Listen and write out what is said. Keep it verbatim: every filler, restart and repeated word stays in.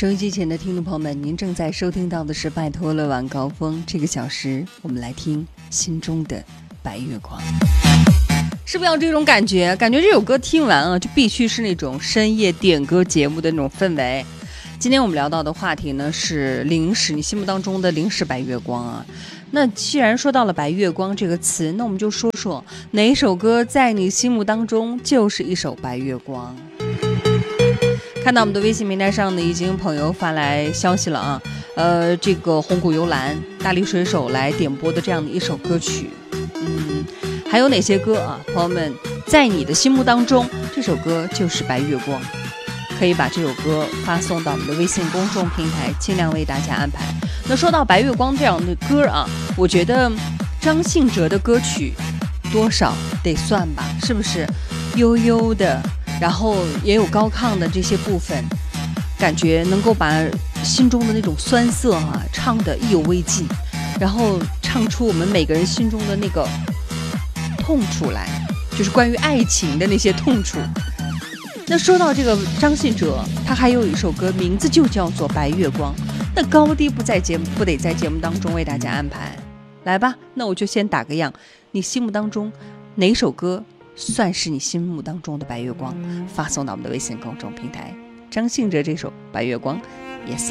收音机前的听众朋友们，您正在收听到的是拜托了晚高峰，这个小时我们来听心中的白月光。是不是要这种感觉？感觉这首歌听完啊，就必须是那种深夜点歌节目的那种氛围。今天我们聊到的话题呢是零食，你心目当中的零食白月光啊。那既然说到了白月光这个词，那我们就说说哪一首歌在你心目当中就是一首白月光。看到我们的微信平台上呢，已经有朋友发来消息了啊，呃，这个红谷幽兰、大力水手来点播的这样的一首歌曲，嗯，还有哪些歌啊？朋友们，在你的心目当中，这首歌就是白月光，可以把这首歌发送到我们的微信公众平台，尽量为大家安排。那说到白月光这样的歌啊，我觉得张信哲的歌曲多少得算吧，是不是？悠悠的。然后也有高亢的这些部分，感觉能够把心中的那种酸涩啊唱得意犹未尽，然后唱出我们每个人心中的那个痛楚来，就是关于爱情的那些痛楚。那说到这个张信哲，他还有一首歌名字就叫做《白月光》，那高低不在节目不得在节目当中为大家安排。来吧，那我就先打个样，你心目当中哪首歌算是你心目当中的白月光，发送到我们的微信公众平台。张信哲这首《白月光》也送